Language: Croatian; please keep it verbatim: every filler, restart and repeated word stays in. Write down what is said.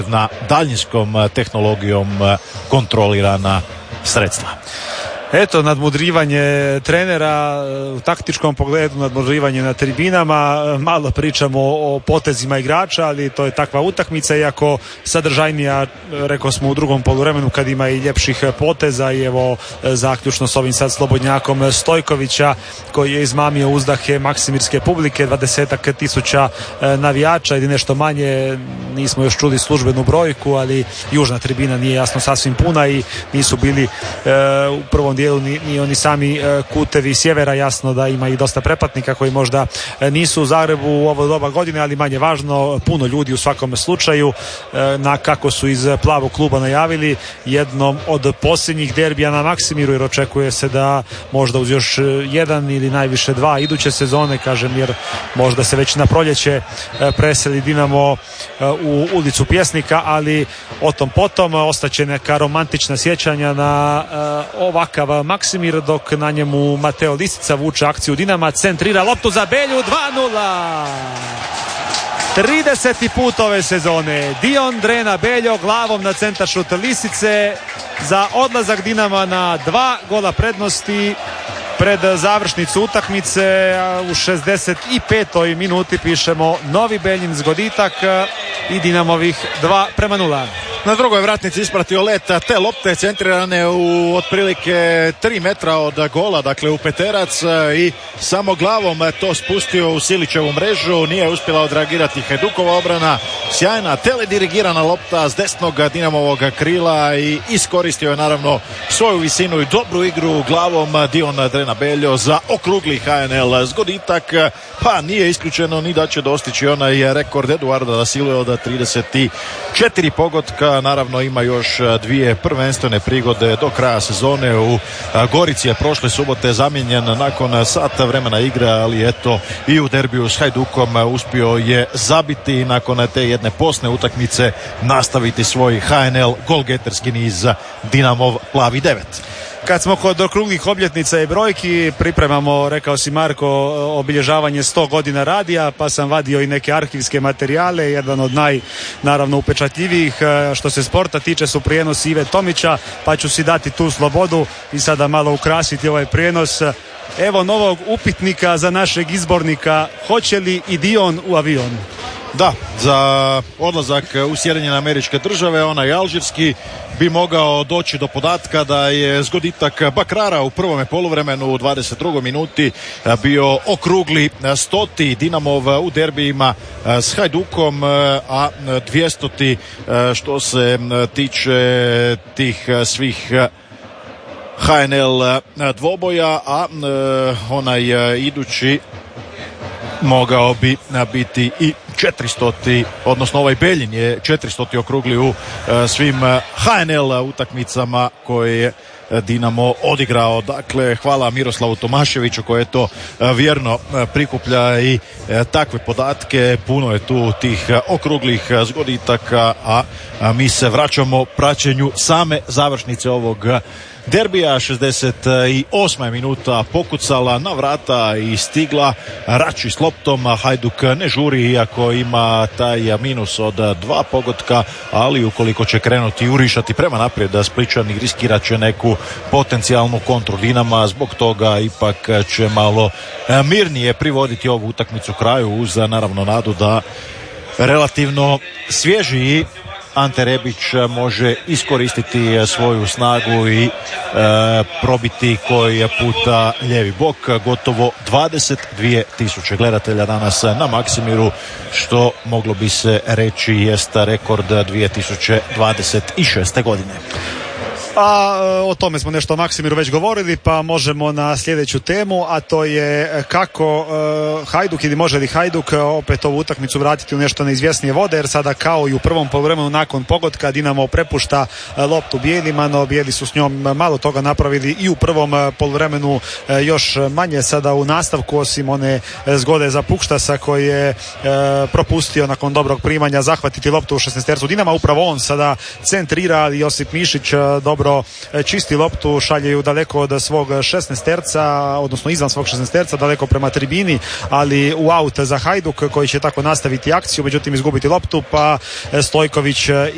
na daljinskom tehnologijom kontrolirana sredstva. Eto, nadmudrivanje trenera u taktičkom pogledu, nadmudrivanje na tribinama, malo pričamo o potezima igrača, ali to je takva utakmica, iako sadržajnija, rekao smo u drugom poluvremenu kad ima i ljepših poteza, i evo zaključno s ovim sad slobodnjakom Stojkovića koji je izmamio uzdahe maksimirske publike, dvadesetak tisuća navijača ili nešto manje, nismo još čuli službenu brojku, ali južna tribina nije jasno sasvim puna i nisu bili e, u prvom dijelu ni, ni oni sami e, kutevi sjevera, jasno da ima i dosta pretplatnika koji možda e, nisu u Zagrebu u ovo doba godine, ali manje važno, puno ljudi u svakom slučaju, e, na kako su iz plavog kluba najavili, jednom od posljednjih derbija na Maksimiru, jer očekuje se da možda uz još jedan ili najviše dva iduće sezone, kažem, jer možda se već na proljeće e, preseli Dinamo e, u ulicu Pjesnika, ali o tom potom ostaće neka romantična sjećanja na e, ovakav Maksimir, dok na njemu Mateo Lisica vuče akciju Dinama, centrira loptu za Belju, dva nula. trideseti put ove sezone Dion Drena Beljo glavom na centar šut Lisice za odlazak Dinama na dva gola prednosti pred završnicu utakmice. U šezdeset petoj minuti pišemo novi Beljin zgoditak i Dinamovih dva prema nula. Na drugoj vratnici ispratio let te lopte centrirane u otprilike tri metra od gola, dakle u peterac, i samo glavom to spustio u Silićevu mrežu. Nije uspjela odreagirati Hajdukova obrana. Sjajna teledirigirana lopta s desnog Dinamovog krila i iskoristio je naravno svoju visinu i dobru igru glavom Dion Drena Beljo za okrugli H N L zgoditak, pa nije isključeno ni da će dostići onaj rekord Eduarda da Silve od trideset četiri pogotka. Naravno ima još dvije prvenstvene prigode do kraja sezone. U Gorici je prošle subote zamijenjen nakon sat vremena igre, ali eto i u derbiju s Hajdukom uspio je zabiti i nakon te jedne posne utakmice nastaviti svoj H N L golgeterski niz Dinamov plavi devet. Kad smo kod okruglih obljetnica i brojki, pripremamo, rekao si Marko, obilježavanje sto godina radija, pa sam vadio i neke arhivske materijale. Jedan od naj, naravno, upečatljivijih što se sporta tiče su prijenos Ive Tomića, pa ću si dati tu slobodu i sada malo ukrasiti ovaj prijenos. Evo novog upitnika za našeg izbornika, hoće li i Dion u avion? Da, za odlazak u Sjedinjene Američke Države, onaj alžirski, bi mogao doći do podatka da je zgoditak Bakrara u prvome poluvremenu u dvadeset drugoj minuti bio okrugli stoti Dinamov u derbijima s Hajdukom, a dvijestoti što se tiče tih svih H N L dvoboja, a onaj idući mogao bi biti i četiristoti, odnosno ovaj Beljin je četiristoti okrugli u svim H N L utakmicama koje je Dinamo odigrao. Dakle, hvala Miroslavu Tomaševiću koji je to vjerno prikuplja i takve podatke. Puno je tu tih okruglih zgoditaka, a mi se vraćamo praćenju same završnice ovog derbija. šezdeset osma minuta pokucala na vrata i stigla Rači s loptom. Hajduk ne žuri iako ima taj minus od dva pogotka, ali ukoliko će krenuti urišati prema naprijed, Splićani riskirat će neku potencijalnu kontru Dinama. Zbog toga ipak će malo mirnije privoditi ovu utakmicu kraju, uz naravno nadu da relativno svježiji Ante Rebić može iskoristiti svoju snagu i e, probiti koji puta lijevi bok. Gotovo dvadeset dvije tisuće gledatelja danas na Maksimiru, što moglo bi se reći jest rekord dvije tisuće dvadeset šeste godine. A o tome smo nešto o Maksimiru već govorili, pa možemo na sljedeću temu, a to je kako uh, Hajduk ili može li Hajduk opet ovu utakmicu vratiti u nešto neizvjesnije vode, jer sada kao i u prvom poluvremenu nakon pogotka Dinamo prepušta loptu bijelima, no bijeli su s njom malo toga napravili i u prvom poluvremenu, još manje sada u nastavku, osim one zgode za Pukštasa koji je uh, propustio nakon dobrog primanja zahvatiti loptu u šesnaestercu Dinama. Upravo on sada centrira, Josip Mišić dobro čisti loptu, šalje ju daleko od svog šesnaesterca, odnosno izvan svog šesnaesterca, daleko prema tribini, ali u aut za Hajduk koji će tako nastaviti akciju, međutim izgubiti loptu, pa Stojković